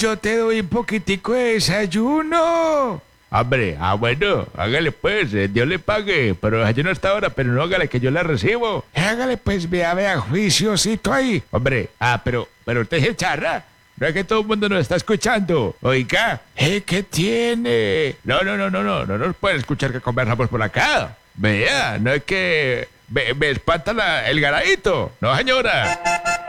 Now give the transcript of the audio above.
Yo te doy un poquitico de desayuno. Hombre, bueno, hágale pues, Dios le pague, pero desayuno hasta ahora, pero no hágale que yo la recibo. Hágale pues, vea, juiciosito ahí. Hombre, pero usted es charra. No es que todo el mundo nos está escuchando. Oiga, ¿Qué tiene? no nos pueden escuchar que conversamos por acá. Vea, no es que me espanta el garadito. No, señora.